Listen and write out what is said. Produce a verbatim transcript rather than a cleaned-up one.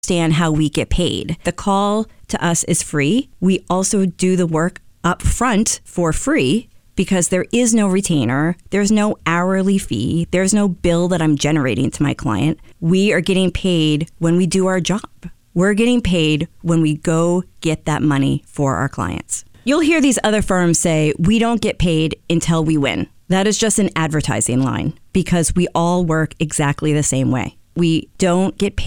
understand how we get paid. The call to us is free. We also do the work up front for free because there is no retainer. There's no hourly fee. There's no bill that I'm generating to my client. We are getting paid when we do our job. We're getting paid when we go get that money for our clients. You'll hear these other firms say, we don't get paid until we win. That is just an advertising line because we all work exactly the same way. We don't get paid